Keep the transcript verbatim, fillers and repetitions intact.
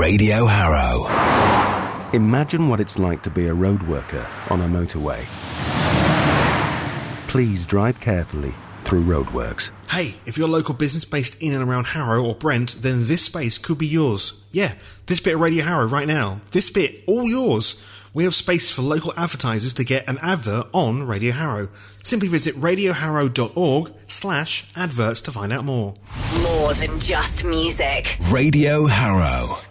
Radio Harrow. Imagine what it's like to be a road worker on a motorway. Please drive carefully through roadworks. Hey, if you're a local business based in and around Harrow or Brent, then this space could be yours. Yeah, this bit of Radio Harrow right now. This bit, all yours. We have space for local advertisers to get an advert on Radio Harrow. Simply visit radioharrow.org slash adverts to find out more. More than just music. Radio Harrow.